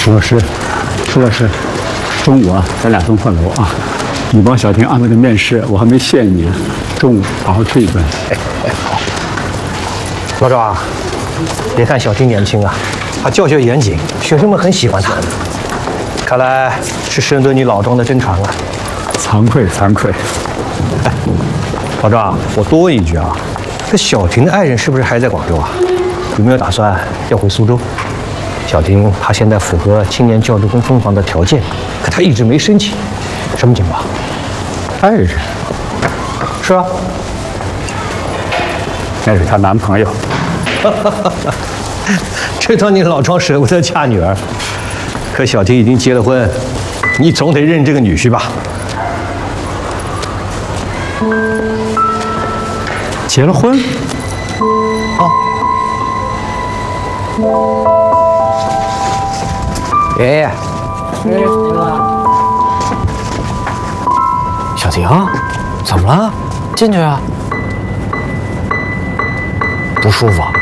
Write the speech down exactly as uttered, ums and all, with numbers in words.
苏老师，苏老师，中午啊，咱俩分换楼啊。你帮小婷安排的面试，我还没谢你呢。中午好好吃一顿。哎哎，好。 老赵啊，别看小婷年轻啊，她教学严谨，学生们很喜欢她。看来是深得你老庄的真传啊。 惭愧惭愧。 哎，老赵，我多问一句啊，这小婷的爱人是不是还在广州啊？有没有打算要回苏州？小婷她现在符合青年教职工分房的条件，可她一直没申请，什么情况？ 爱人？ 是啊， 那是她男朋友。 这当你老庄舍不得嫁女儿，可小婷已经结了婚，你总得认这个女婿吧？ 结了婚？ 啊。爷爷，哎， 小婷，怎么了？进去啊。不舒服啊？